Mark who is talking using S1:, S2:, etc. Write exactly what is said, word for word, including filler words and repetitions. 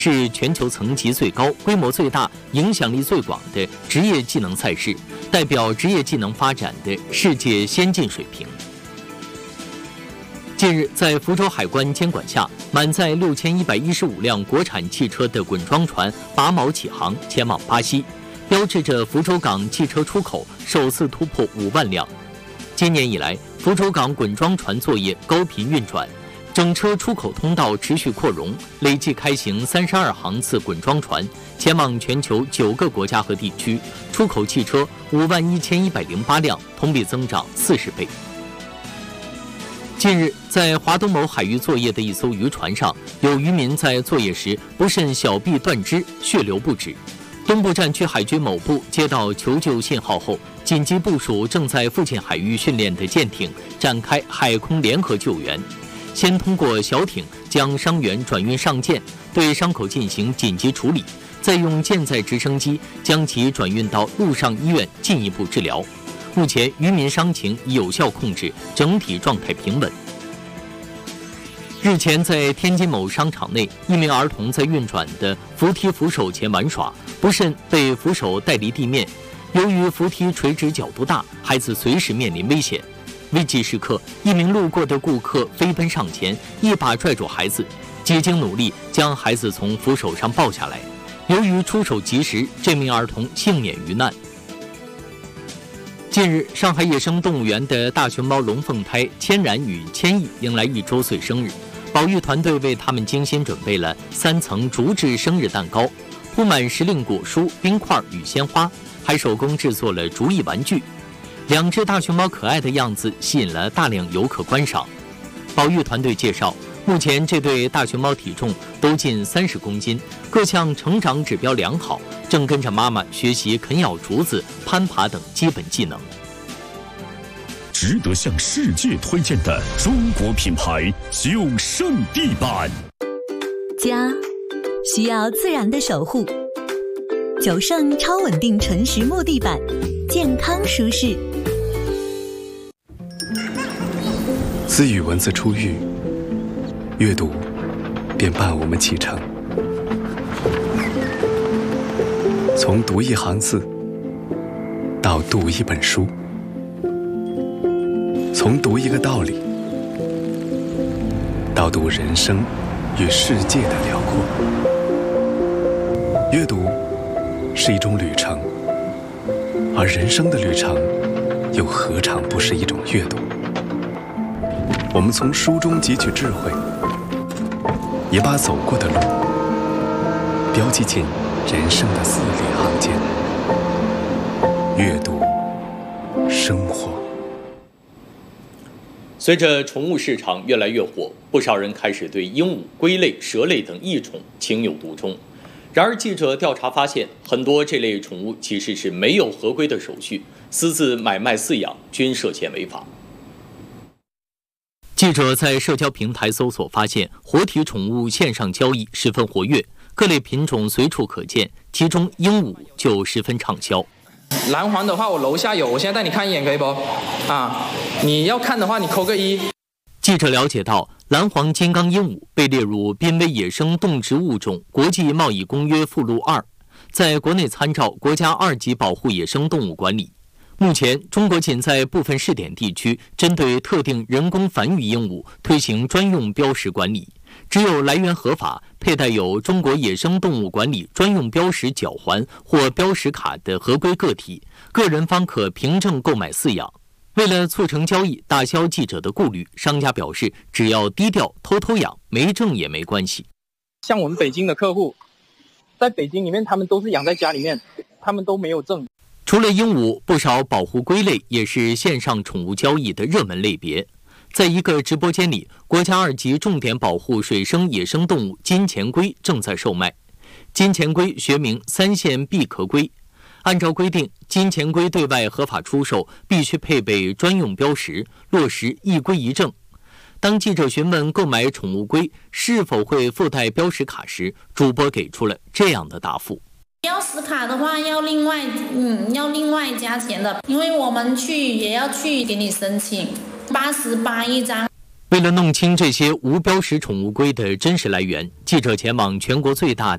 S1: 是全球层级最高、规模最大、影响力最广的职业技能赛事，代表职业技能发展的世界先进水平。近日，在福州海关监管下，满载六千一百一十五辆国产汽车的滚装船拔锚起航，前往巴西，标志着福州港汽车出口首次突破五万辆。今年以来，福州港滚装船作业高频运转，整车出口通道持续扩容，累计开行三十二航次滚装船，前往全球九个国家和地区，出口汽车五万一千一百零八辆，同比增长四十倍。近日，在华东某海域作业的一艘渔船上，有渔民在作业时不慎小臂断肢，血流不止。东部战区海军某部接到求救信号后，紧急部署正在附近海域训练的舰艇，展开海空联合救援。先通过小艇将伤员转运上舰，对伤口进行紧急处理，再用舰载直升机将其转运到陆上医院进一步治疗。目前渔民伤情已有效控制，整体状态平稳。日前，在天津某商场内，一名儿童在运转的扶梯扶手前玩耍，不慎被扶手带离地面。由于扶梯垂直角度大，孩子随时面临危险。危急时刻，一名路过的顾客飞奔上前，一把拽住孩子，几经努力将孩子从扶手上抱下来。由于出手及时，这名儿童幸免于难。近日，上海野生动物园的大熊猫龙凤胎千然与千亿迎来一周岁生日，保育团队为他们精心准备了三层竹制生日蛋糕，铺满时令果蔬、冰块与鲜花，还手工制作了竹艺玩具。两只大熊猫可爱的样子吸引了大量游客观赏。保育团队介绍，目前这对大熊猫体重都近三十公斤，各项成长指标良好，正跟着妈妈学习啃咬竹子、攀爬等基本技能。
S2: 值得向世界推荐的中国品牌九圣地板。
S3: 家需要自然的守护，九圣超稳定纯实木地板，健康舒适。
S4: 自与文字初遇，阅读便伴我们启程。从读一行字到读一本书，从读一个道理到读人生与世界的辽阔。阅读是一种旅程，而人生的旅程又何尝不是一种阅读？我们从书中汲取智慧，也把走过的路标记进人生的字里行间。阅读生活。
S1: 随着宠物市场越来越火，不少人开始对鹦鹉、龟类、蛇类等异宠情有独钟。然而，记者调查发现，很多这类宠物其实是没有合规的手续，私自买卖饲养均涉嫌违法。记者在社交平台搜索发现，活体宠物线上交易十分活跃，各类品种随处可见，其中鹦鹉就十分畅销。
S5: 蓝黄的话，我楼下有，我现在带你看一眼，可以不？啊，你要看的话，你扣个一。
S1: 记者了解到，蓝黄金刚鹦鹉被列入濒危野生动植物种国际贸易公约附录二，在国内参照国家二级保护野生动物管理。目前，中国仅在部分试点地区针对特定人工繁育鹦鹉推行专用标识管理，只有来源合法、佩戴有中国野生动物管理专用标识脚环或标识卡的合规个体，个人方可凭证购买饲养。为了促成交易，打消记者的顾虑，商家表示，只要低调偷偷养，没证也没关系。
S6: 像我们北京的客户，在北京里面，他们都是养在家里面，他们都没有证。
S1: 除了鹦鹉，不少保护龟类也是线上宠物交易的热门类别。在一个直播间里，国家二级重点保护水生野生动物金钱龟正在售卖。金钱龟学名三线闭壳龟，按照规定，金钱龟对外合法出售必须配备专用标识，落实一龟一证。当记者询问购买宠物龟是否会附带标识卡时，主播给出了这样的答复。
S7: 标识卡的话要另外嗯要另外加钱的，因为我们去也要去给你申请，八十八一张。
S1: 为了弄清这些无标识宠物龟的真实来源，记者前往全国最大